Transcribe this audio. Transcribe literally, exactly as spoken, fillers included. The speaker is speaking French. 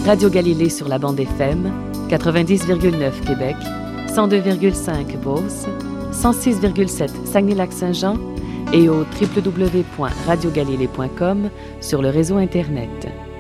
Radio Galilée sur la bande F M, quatre-vingt-dix virgule neuf Québec, cent deux virgule cinq Beauce, cent six virgule sept Saguenay-Lac-Saint-Jean et au w w w point radio galilée point com sur le réseau Internet.